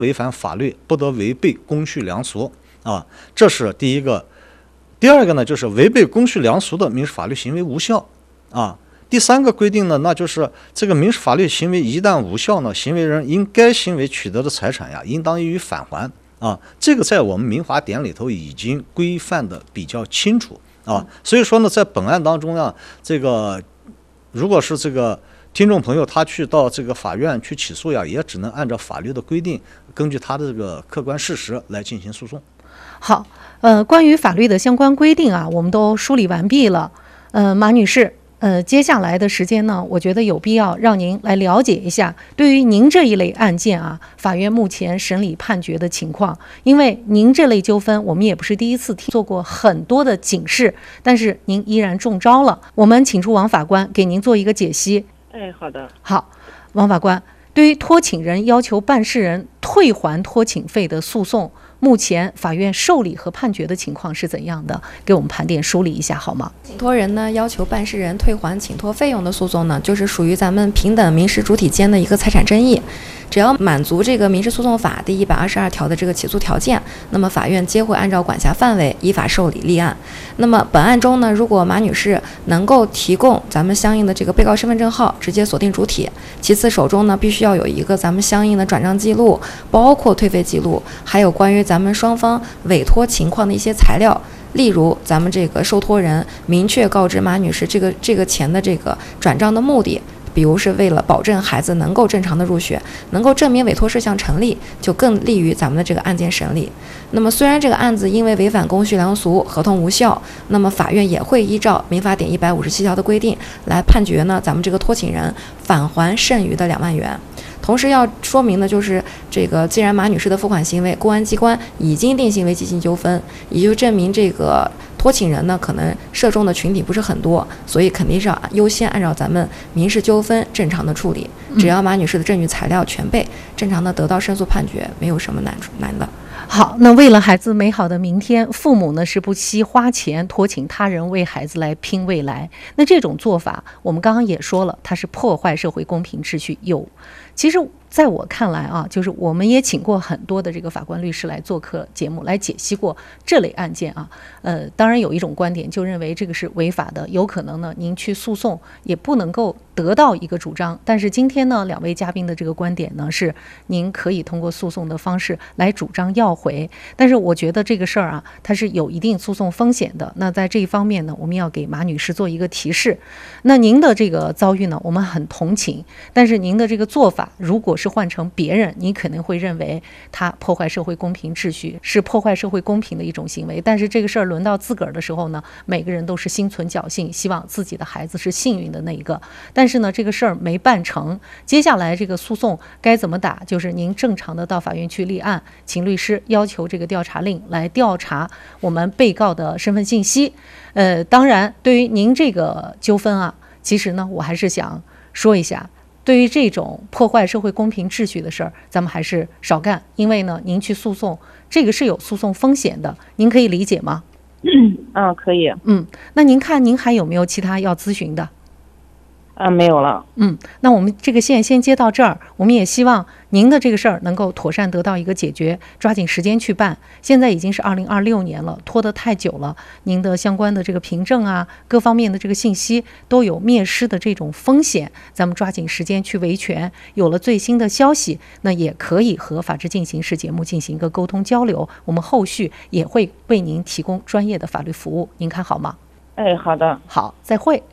违反法律，不得违背公序良俗啊，这是第一个。第二个呢，就是违背公序良俗的民事法律行为无效啊。第三个规定呢，那就是这个民事法律行为一旦无效呢，行为人因该行为取得的财产呀，应当予以返还啊。这个在我们民法典里头已经规范的比较清楚啊。所以说呢，在本案当中呢，这个如果是这个听众朋友他去到这个法院去起诉呀，也只能按照法律的规定，根据他的这个客观事实来进行诉讼。 好，关于法律的相关规定啊，我们都梳理完毕了。马女士，接下来的时间呢，我觉得有必要让您来了解一下，对于您这一类案件啊，法院目前审理判决的情况。因为您这类纠纷，我们也不是第一次听，做过很多的警示，但是您依然中招了。我们请出王法官给您做一个解析。 好的。 好，王法官，对于托请人要求办事人退还托请费的诉讼，目前法院受理和判决的情况是怎样的？给我们盘点梳理一下好吗？ 请托人呢要求办事人退还请托费用的诉讼呢，就是属于咱们平等民事主体间的一个财产争议。只要满足这个民事诉讼法第122条的这个起诉条件，那么法院皆会按照管辖范围依法受理立案。那么本案中呢，如果马女士能够提供咱们相应的这个被告身份证号，直接锁定主体；其次手中呢必须要有一个咱们相应的转账记录，包括退费记录，还有关于咱们双方委托情况的一些材料。例如咱们这个受托人明确告知马女士这个钱的这个转账的目的，比如是为了保证孩子能够正常的入学，能够证明委托事项成立，就更利于咱们的这个案件审理。那么虽然这个案子因为违反公序良俗，合同无效，那么法院也会依照民法典157条的规定来判决呢咱们这个托请人返还剩余的2万元。同时要说明的就是，这个既然马女士的付款行为公安机关已经定性为激情纠纷，也就证明这个托请人呢可能涉中的群体不是很多，所以肯定是要优先按照咱们民事纠纷正常的处理。只要马女士的证据材料全备，正常的得到胜诉判决，没有什么难的。 好，那为了孩子美好的明天，父母呢是不惜花钱托请他人为孩子来拼未来。那这种做法，我们刚刚也说了，它是破坏社会公平秩序。其实在我看来啊，就是我们也请过很多的这个法官律师来做客节目，来解析过这类案件啊。当然有一种观点就认为这个是违法的，有可能呢您去诉讼也不能够得到一个主张。但是今天呢，两位嘉宾的这个观点呢是，您可以通过诉讼的方式来主张要回。但是我觉得这个事儿啊，它是有一定诉讼风险的。那在这一方面呢，我们要给马女士做一个提示。那您的这个遭遇呢，我们很同情，但是您的这个做法，如果是换成别人，你可能会认为他破坏社会公平秩序，是破坏社会公平的一种行为。但是这个事儿轮到自个儿的时候呢，每个人都是心存侥幸，希望自己的孩子是幸运的那一个。但是呢，这个事儿没办成，接下来这个诉讼该怎么打？就是您正常的到法院去立案，请律师要求这个调查令来调查我们被告的身份信息。当然，对于您这个纠纷啊，其实呢，我还是想说一下。对于这种破坏社会公平秩序的事儿，咱们还是少干，因为呢，您去诉讼，这个是有诉讼风险的，您可以理解吗？ 可以。 那您看，您还有没有其他要咨询的？ 没有了。 那我们这个线先接到这儿，我们也希望您的这个事儿能够妥善得到一个解决，抓紧时间去办。现在已经是2026年了，拖得太久了，您的相关的这个凭证啊，各方面的这个信息都有灭失的这种风险，咱们抓紧时间去维权。有了最新的消息，那也可以和法治进行式节目进行一个沟通交流，我们后续也会为您提供专业的法律服务，您看好吗？ 好的。 好，再会。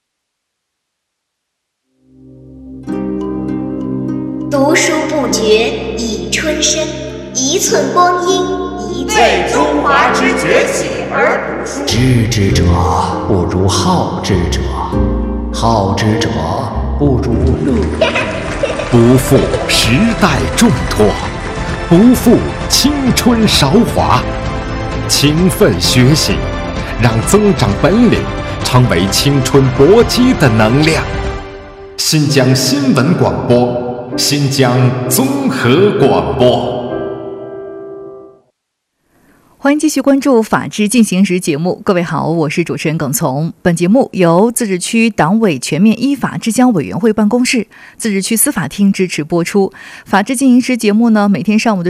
读书不绝已春深，一寸光阴一寸为中华之崛起而读书。 知之者不如好之者，好之者不如乐。 不负时代重托，不负青春韶华。勤奋学习，让增长本领成为青春搏击的能量。新疆新闻广播，新疆综合广播。 欢迎继续关注《法治进行时》节目。各位好，我是主持人耿从。本节目由自治区党委全面依法治疆委员会办公室、自治区司法厅支持播出。《法治进行时》节目呢，每天上午的